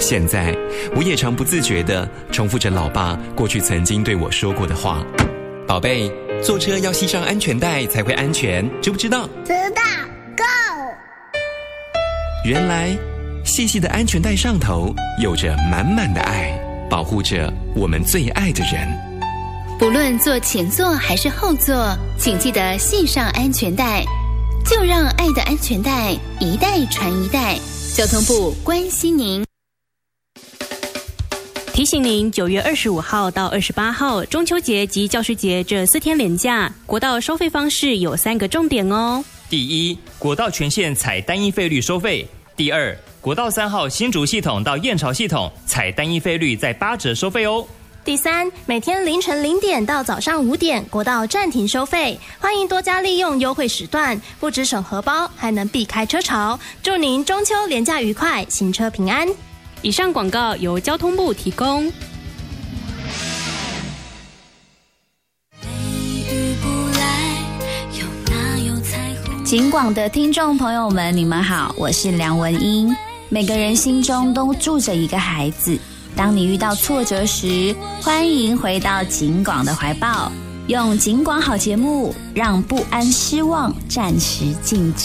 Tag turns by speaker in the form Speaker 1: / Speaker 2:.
Speaker 1: 现在我也常不自觉地重复着老爸过去曾经对我说过的话。宝贝，坐车要系上安全带才会安全，知不知道？
Speaker 2: 知道。Go！
Speaker 1: 原来细细的安全带上头有着满满的爱，保护着我们最爱的人。
Speaker 3: 不论坐前座还是后座，请记得系上安全带，就让爱的安全带一代传一代。交通部关心您。
Speaker 4: 提醒您，9月25号到28号中秋节及教师节这4天连假，国道收费方式有3个重点哦。
Speaker 5: 第一，国道全线采单一费率收费。第二，国道3号新竹系统到燕巢系统采单一费率再8折收费哦。
Speaker 6: 第三，每天凌晨0点到早上5点，国道暂停收费，欢迎多加利用优惠时段，不只省荷包，还能避开车潮。祝您中秋连假愉快，行车平安。
Speaker 4: 以上广告由交通部提供。
Speaker 7: 警广的听众朋友们，你们好，我是梁文音。每个人心中都住着一个孩子，当你遇到挫折时，欢迎回到警广的怀抱，用警广好节目让不安失望暂时静止。